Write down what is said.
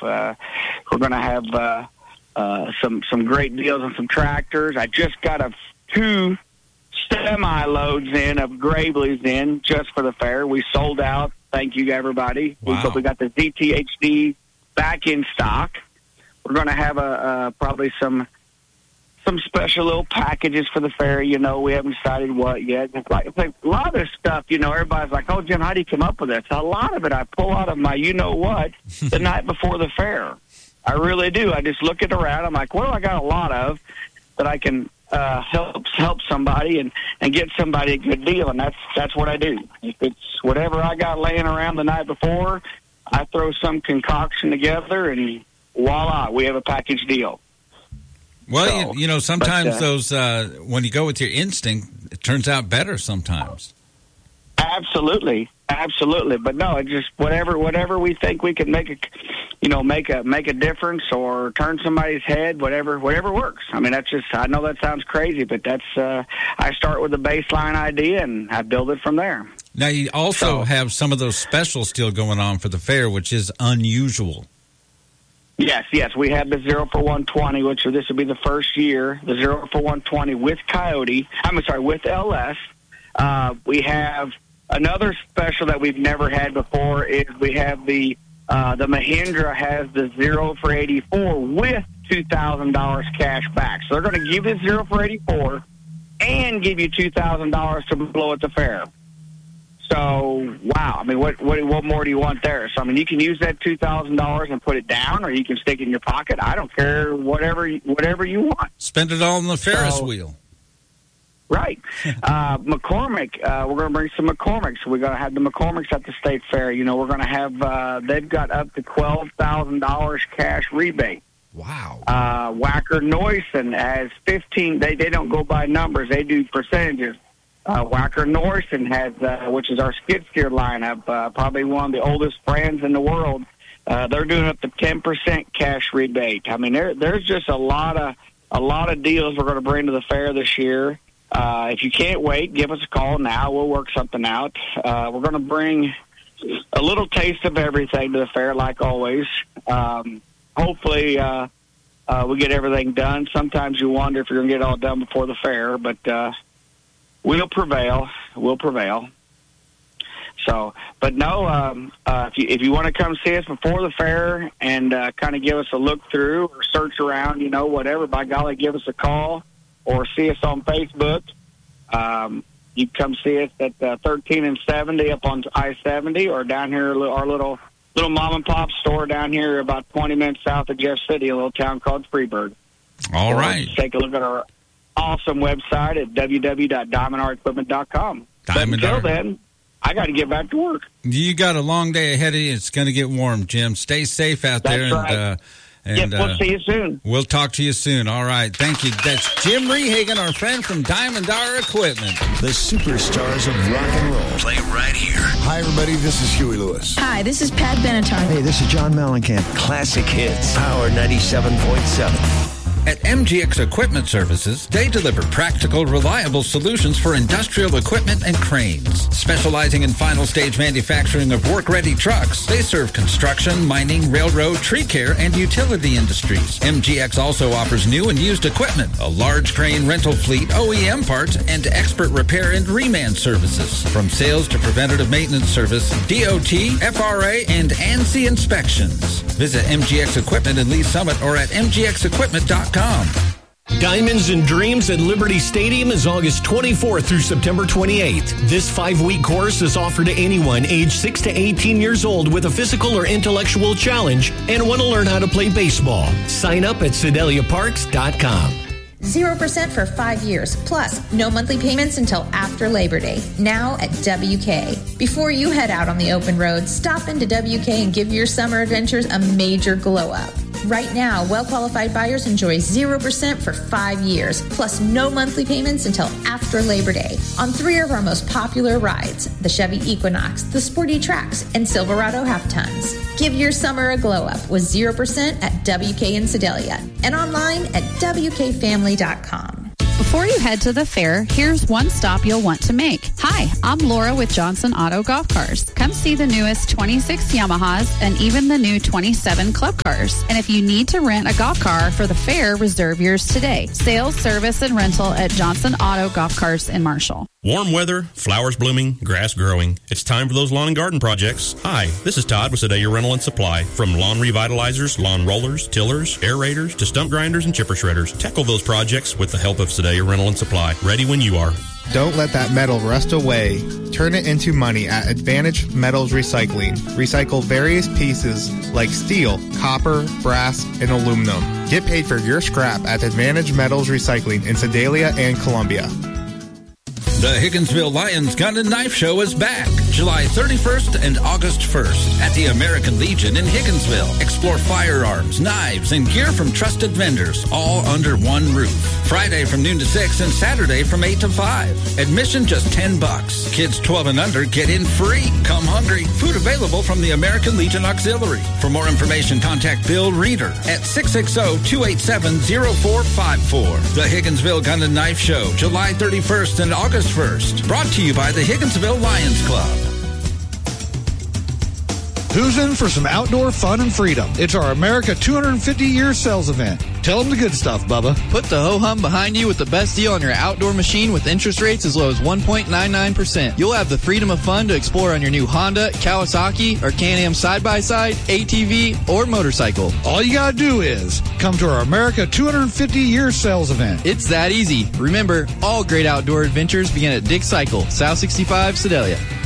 We're going to have some great deals on some tractors. I just got 2 semi-loads in of Gravely's in just for the fair. We sold out. Thank you, everybody. Wow. We got the ZTHD back in stock. We're going to have probably some special little packages for the fair. You know, we haven't decided what yet. It's like a lot of this stuff, you know, everybody's like, oh, Jim, how do you come up with this? A lot of it I pull out of my you-know-what the night before the fair. I really do. I just look it around. I'm like, what do I got a lot of that I can help somebody and get somebody a good deal? And that's what I do. If it's whatever I got laying around the night before, I throw some concoction together, and voila, we have a package deal. Well, so, sometimes those when you go with your instinct, it turns out better sometimes. Absolutely. But no, it just whatever we think we can make a difference or turn somebody's head, whatever works. I mean, I know that sounds crazy, but that's I start with a baseline idea and I build it from there. Now you also have some of those specials still going on for the fair, which is unusual. Yes, we have the 0 for 120, which this will be the first year, the 0 for 120 with with LS. We have another special that we've never had before is we have the Mahindra has the 0 for 84 with $2,000 cash back. So they're going to give you 0 for 84 and give you $2,000 to blow at the fair. So, wow. I mean, what more do you want there? So, I mean, you can use that $2,000 and put it down, or you can stick it in your pocket. I don't care, whatever you want. Spend it all on the Ferris wheel. Right. McCormick, we're going to bring some McCormicks. We're going to have the McCormicks at the State Fair. You know, we're going to have, they've got up to $12,000 cash rebate. Wow. Wacker Neuson has 15. They don't go by numbers. They do percentages. Wacker Neuson has, which is our skid steer lineup, probably one of the oldest brands in the world. They're doing up to 10% cash rebate. I mean, there's just a lot of deals we're going to bring to the fair this year. If you can't wait, give us a call now. We'll work something out. We're going to bring a little taste of everything to the fair, like always. Hopefully, we get everything done. Sometimes you wonder if you're going to get it all done before the fair, but we'll prevail. So, but no, if you want to come see us before the fair and kind of give us a look through or search around, whatever, by golly, give us a call or see us on Facebook. You can come see us at 13 and 70 up on I-70 or down here, our little mom and pop store down here about 20 minutes south of Jeff City, a little town called Freeburg. All right. Take a look at our awesome website at www.diamondartequipment.com. Until then, I got to get back to work. You got a long day ahead of you. It's going to get warm, Jim. Stay safe out there. That's right. We'll see you soon. We'll talk to you soon. All right. Thank you. That's Jim Rehagen, our friend from Diamond Dar Equipment. The superstars of rock and roll. Play right here. Hi, everybody. This is Huey Lewis. Hi, this is Pat Benatar. Hey, this is John Mellencamp. Classic hits. Power 97.7. At MGX Equipment Services, they deliver practical, reliable solutions for industrial equipment and cranes. Specializing in final stage manufacturing of work-ready trucks, they serve construction, mining, railroad, tree care, and utility industries. MGX also offers new and used equipment, a large crane rental fleet, OEM parts, and expert repair and reman services. From sales to preventative maintenance service, DOT, FRA, and ANSI inspections. Visit MGX Equipment in Lee Summit or at mgxequipment.com. Diamonds and Dreams at Liberty Stadium is August 24th through September 28th. This 5-week course is offered to anyone age 6 to 18 years old with a physical or intellectual challenge and want to learn how to play baseball. Sign up at sedeliaparks.com. 0% for 5 years, plus no monthly payments until after Labor Day. Now at WK. Before you head out on the open road, stop into WK and give your summer adventures a major glow up. Right now, well-qualified buyers enjoy 0% for 5 years, plus no monthly payments until after Labor Day on 3 of our most popular rides, the Chevy Equinox, the Sporty Trax, and Silverado Half-Tons. Give your summer a glow-up with 0% at WK in Sedalia and online at WKFamily.com. Before you head to the fair, here's one stop you'll want to make. Hi, I'm Laura with Johnson Auto Golf Cars. Come see the newest 26 Yamahas and even the new 27 Club Cars. And if you need to rent a golf car for the fair, reserve yours today. Sales, service, and rental at Johnson Auto Golf Cars in Marshall. Warm weather, flowers blooming, grass growing. It's time for those lawn and garden projects. Hi, this is Todd with Sadea Rental and Supply. From lawn revitalizers, lawn rollers, tillers, aerators, to stump grinders and chipper shredders. Tackle those projects with the help of Sadea Rental and Supply. Ready when you are. Don't let that metal rust away. Turn it into money at Advantage Metals Recycling. Recycle various pieces like steel, copper, brass, and aluminum. Get paid for your scrap at Advantage Metals Recycling in Sedalia and Columbia. The Higginsville Lions Gun and Knife Show is back July 31st and August 1st at the American Legion in Higginsville. Explore firearms, knives, and gear from trusted vendors, all under one roof. Friday from noon to 6 and Saturday from 8 to 5. Admission just $10. Kids 12 and under get in free. Come hungry. Food available from the American Legion Auxiliary. For more information, contact Bill Reeder at 660-287-0454. The Higginsville Gun and Knife Show, July 31st and August 1st. Brought to you by the Higginsville Lions Club. Who's in for some outdoor fun and freedom? It's our America 250-year sales event. Tell them the good stuff, Bubba. Put the ho-hum behind you with the best deal on your outdoor machine with interest rates as low as 1.99%. You'll have the freedom of fun to explore on your new Honda, Kawasaki, or Can-Am side-by-side, ATV, or motorcycle. All you gotta do is come to our America 250-year sales event. It's that easy. Remember, all great outdoor adventures begin at Dick Cycle, South 65, Sedalia.